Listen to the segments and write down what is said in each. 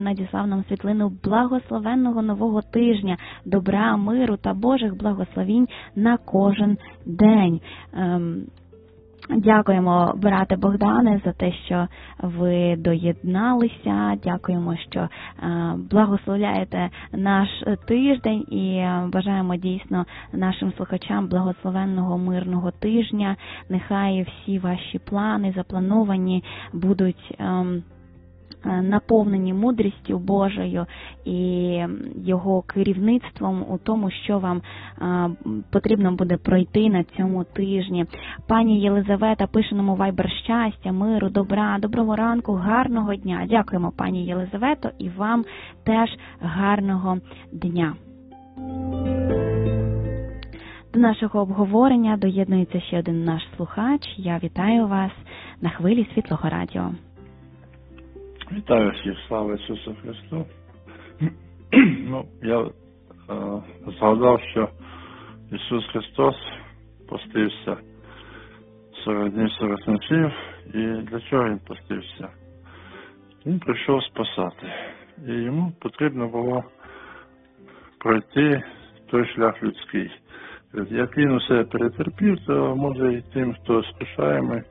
надіслав нам світлину благословенного нового тижня, добра, миру та Божих благословінь на кожен день. Дякуємо, брате Богдане, за те, що ви доєдналися. Дякуємо, що благословляєте наш тиждень, і бажаємо дійсно нашим слухачам благословенного мирного тижня. Нехай всі ваші плани заплановані будуть наповнені мудрістю Божою і Його керівництвом у тому, що вам потрібно буде пройти на цьому тижні. Пані Єлизавета пише нам у Viber: щастя, миру, добра, доброго ранку, гарного дня. Дякуємо, пані Єлизавето, і вам теж гарного дня. До нашого обговорення доєднується ще один наш слухач. Я вітаю вас на хвилі Світлого Радіо. Вітаю всіх, слава Ісусу Христу. Я згадав, що Ісус Христос постився 40 днів, 40 ночів. І для чого Він постився? Він прийшов спасати. І йому потрібно було пройти той шлях людський. Як він усе перетерпів, то може і тим, хто спішаємо,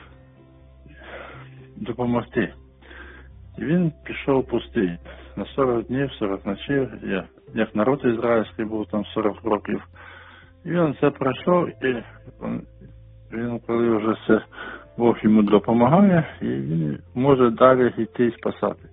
допомогти. І він пішов пустий на 40 днів, 40 ночів, як народ ізраїльський був там 40 років. І він це пройшов, і він, коли вже все, Бог йому допомагає, і він може далі йти і спасати.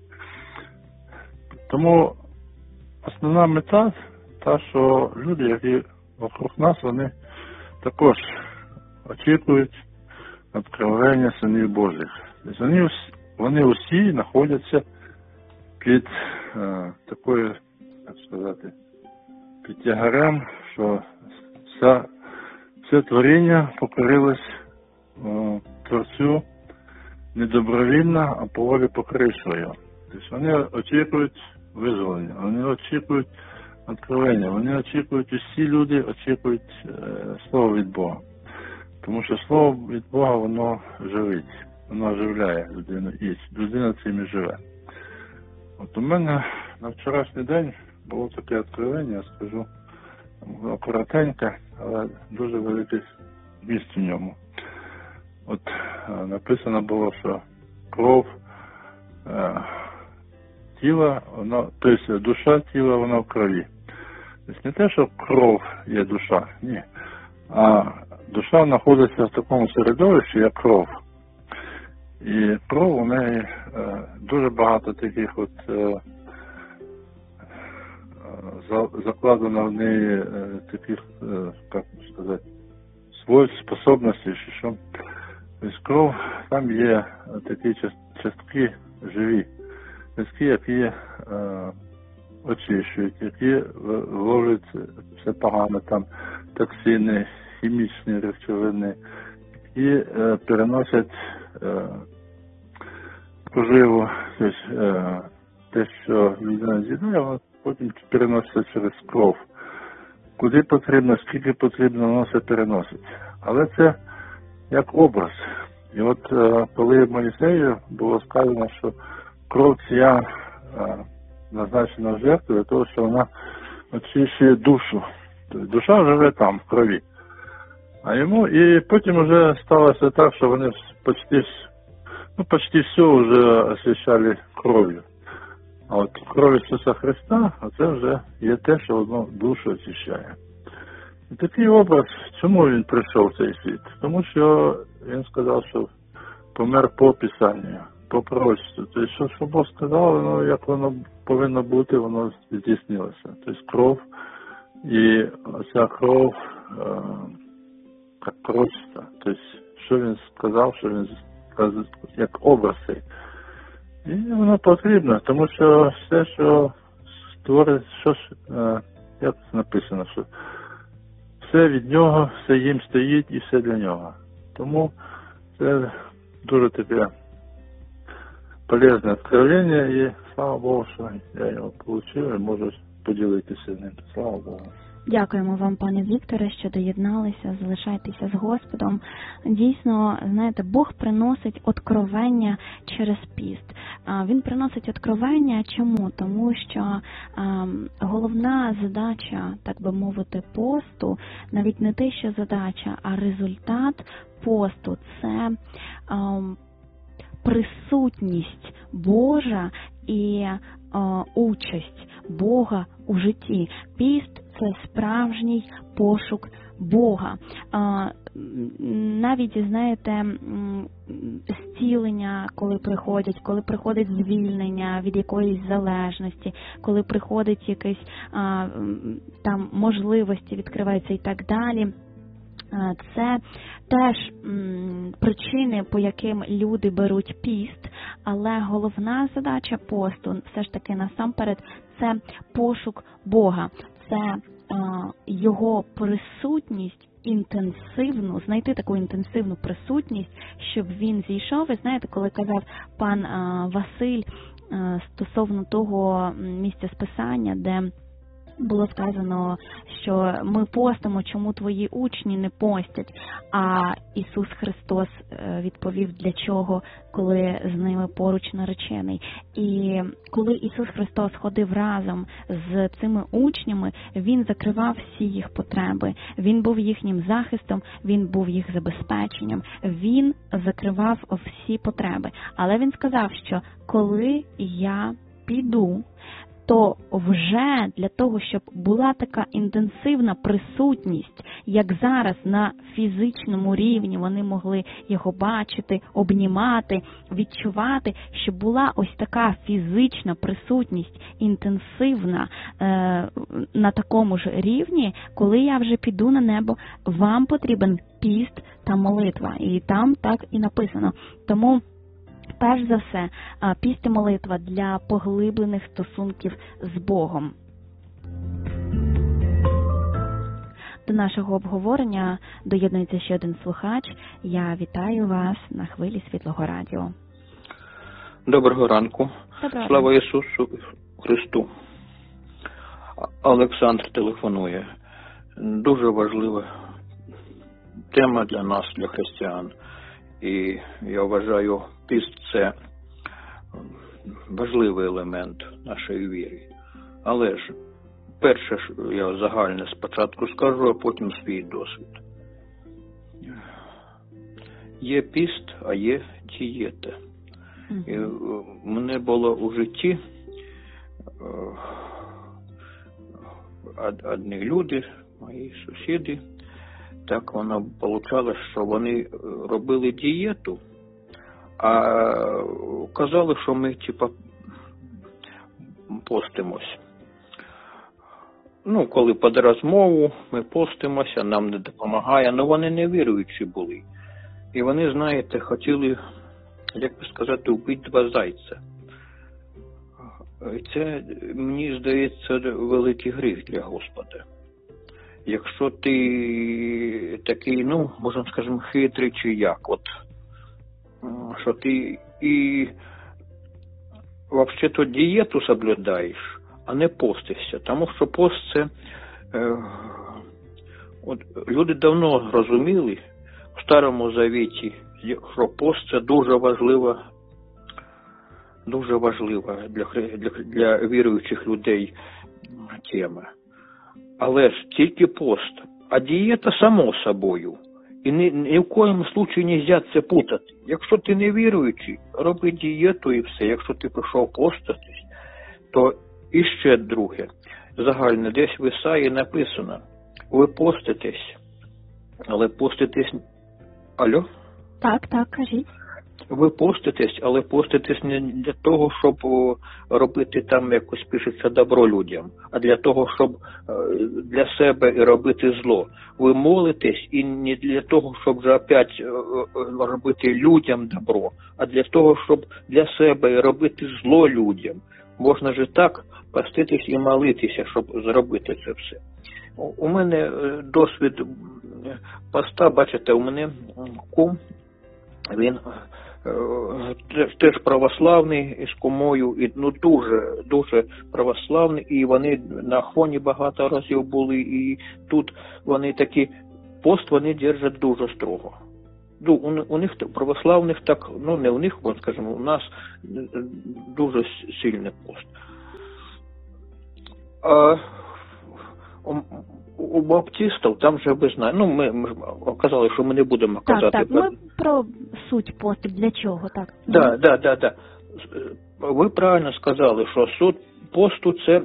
Тому основна мета та, що люди, які вокруг нас, вони також очікують відкривання синів Божих. Вони усі знаходяться під такою, як сказати, під тягарем, що все творіння покорилось Творцю не добровільно, а по волі покорившого його. Тобто вони очікують визволення, вони очікують відкривання, вони очікують, усі люди очікують Слово від Бога. Тому що Слово від Бога, воно живить. Воно оживляє людину, і людина цим і живе. От у мене на вчорашній день було таке відкривання, я скажу, коротеньке, але дуже велике місце в ньому. От написано було, що кров тіла, тобто душа тіла, вона в крові. Тобто не те, що кров є душа, ні. А душа знаходиться в такому середовищі, як кров. І кров, у неї дуже багато таких от закладено в неї таких, як сказати, свойств, способностей, що тобто кров, там є такі частки живі, частки, які очищують, які вложать все погано, там токсини, хімічні речовини, які переносять поживу, тобто те, що людина з'їдає, воно потім переноситься через кров. Куди потрібно, скільки потрібно, воно все переносить. Але це як образ. І от коли Моїсею було сказано, що кров ця назначена в жертву для того, що вона очищує душу. Тобто душа живе там, в крові. А йому, і потім вже сталося так, що вони почти все вже освящали кров'ю. А от кров Ісуса Христа, це вже є те, що воно душу очищає. І такий образ, чому він прийшов в цей світ? Тому що він сказав, що помер по Писанню, по пророчеству. Тобто, що Бог сказав, як воно повинно бути, воно здійснилося. Тобто кров, і оця кров, як пророчество. Тобто, що він сказав, що він сказав, як образ цей. І воно потрібно, тому що все, що створить, як написано, що все від нього, все їм стоїть і все для нього. Тому це дуже таке полезне відкривлення, і слава Богу, що я його отримав і можу поділитися з ним. Слава Богу. Дякуємо вам, пане Вікторе, що доєдналися, залишайтеся з Господом. Дійсно, знаєте, Бог приносить откровення через піст. Він приносить откровення чому? Тому що головна задача, так би мовити, посту, навіть не те, що задача, а результат посту – це присутність Божа і участь Бога у житті. Піст – це справжній пошук Бога. Навіть, знаєте, зцілення, коли приходить звільнення від якоїсь залежності, коли приходить якісь там можливості, відкриваються і так далі. Це теж причини, по яким люди беруть піст, але головна задача посту, все ж таки насамперед, це пошук Бога, це Його присутність інтенсивну, знайти таку інтенсивну присутність, щоб він зійшов. Ви знаєте, коли казав пан Василь стосовно того місця Списання, де було сказано, що ми постимо, чому твої учні не постять, а Ісус Христос відповів, для чого, коли з ними поруч наречений. І коли Ісус Христос ходив разом з цими учнями, Він закривав всі їх потреби, Він був їхнім захистом, Він був їх забезпеченням, Він закривав всі потреби. Але Він сказав, що коли я піду, то вже для того, щоб була така інтенсивна присутність, як зараз на фізичному рівні вони могли його бачити, обнімати, відчувати, щоб була ось така фізична присутність, інтенсивна на такому ж рівні, коли я вже піду на небо, вам потрібен піст та молитва. І там так і написано. Тому перш за все, піст і молитва для поглиблених стосунків з Богом. До нашого обговорення доєднується ще один слухач. Я вітаю вас на хвилі Світлого Радіо. Доброго ранку. Доброго Слава Ісусу Христу. Олександр телефонує. Дуже важлива тема для нас, для християн. І я вважаю, піст – це важливий елемент нашої віри. Але ж, перше, я загальне спочатку скажу, а потім свій досвід. Є піст, а є дієта. І в мене було у житті одні люди, мої сусіди, так воно вийшло, що вони робили дієту, а казали, що ми, постимось. Коли під розмову ми постимося, нам не допомагає, але вони не віруючі були. І вони, знаєте, хотіли, як би сказати, вбити два зайця. Це, мені здається, великий гріх для Господа. Якщо ти такий, можна, скажімо, хитрий чи як, що ти і взагалі-то дієту соблюдаєш, а не постишся. Тому що пост це, люди давно розуміли в Старому Завіті, що пост це дуже важлива для віруючих людей тема. Але ж тільки пост, а дієта само собою. І ні в коєму случаю не можна це путати. Якщо ти не віруючий, роби дієту і все. Якщо ти прийшов поститись, то іще друге. Загально, десь в Ісаї написано, ви поститесь, але поститесь... Алло? Так, кажіть. Ви поститесь, але поститесь не для того, щоб робити там якось, пишеться, добро людям, а для того, щоб для себе і робити зло. Ви молитесь і не для того, щоб вже опять робити людям добро, а для того, щоб для себе і робити зло людям. Можна ж так поститись і молитися, щоб зробити це все. У мене досвід поста, бачите, у мене кум, він теж православний із кумою, і ну дуже православний, і вони на Афоні багато разів були, і тут вони такі пост вони держать дуже строго. У них православних так, ну не у них, скажімо, у нас дуже сильний пост. А у баптистів там же ви знаєте, ну ми казали, що ми не будемо казати. Так, ми про суть посту, для чого, так? Да. Ви правильно сказали, що суть посту це,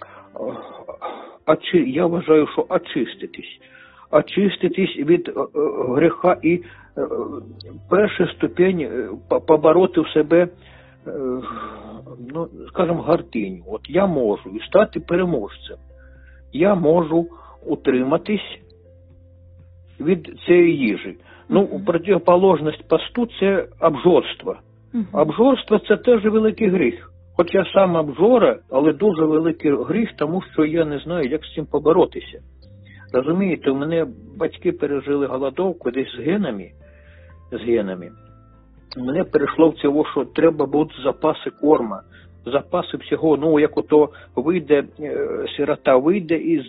я вважаю, що очиститись від гріха і перша ступінь побороти в себе, ну, скажімо, гординю. От я можу і стати переможцем. Я можу утриматись від цієї їжі. Ну, протиположність посту – це обжорство. Обжорство – це теж великий гріх. Хоч я сам обжора, але дуже великий гріх, тому що я не знаю, як з цим поборотися. Розумієте, у мене батьки пережили голодовку десь з генами. Мене перейшло в цього, що треба будуть запаси корма, запаси всього. Ну, як ото вийде, сирота вийде із